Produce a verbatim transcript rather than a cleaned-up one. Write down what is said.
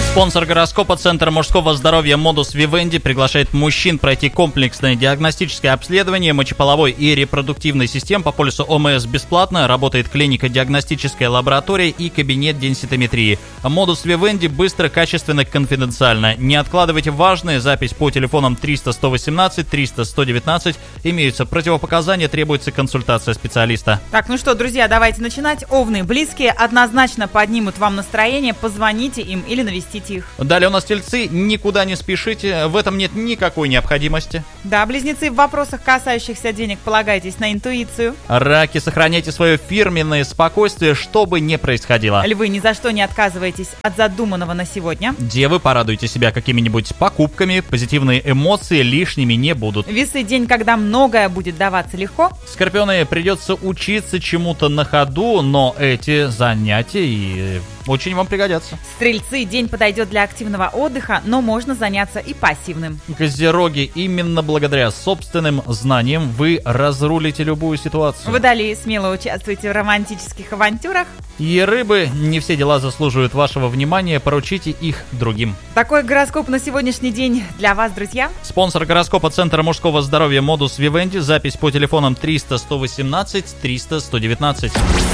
Спонсор гороскопа — Центр мужского здоровья Modus Vivendi приглашает мужчин пройти комплексное диагностическое обследование мочеполовой и репродуктивной систем по полису ОМС бесплатно. Работает клиника, диагностическая лаборатория и кабинет денситометрии. Modus Vivendi быстро, качественно, конфиденциально. Не откладывайте важное. Запись по телефонам триста сто восемнадцать триста сто девятнадцать. Имеются противопоказания, требуется консультация специалиста. Так, ну что, друзья, давайте начинать. Овны близкие однозначно поднимут вам настроение. Позвоните им или навестите их. Далее у нас тельцы. Никуда не спешите, в этом нет никакой необходимости. Да, близнецы, в вопросах, касающихся денег, полагайтесь на интуицию. Раки, сохраняйте свое фирменное спокойствие, что бы ни происходило. Львы, ни за что не отказывайтесь от задуманного на сегодня. Девы, порадуйте себя какими-нибудь покупками, позитивные эмоции лишними не будут. Весы, день, когда многое будет даваться легко. Скорпионы, придется учиться чему-то на ходу, но эти занятия и очень вам пригодятся. Стрельцы, день подойдет для активного отдыха, но можно заняться и пассивным. Козероги, именно благодаря собственным знаниям вы разрулите любую ситуацию. Водолеи, смело участвуйте в романтических авантюрах. И рыбы, не все дела заслуживают вашего внимания, поручите их другим. Такой гороскоп на сегодняшний день для вас, друзья. Спонсор гороскопа — Центр мужского здоровья Modus Vivendi. Запись по телефонам триста сто восемнадцать триста сто девятнадцать.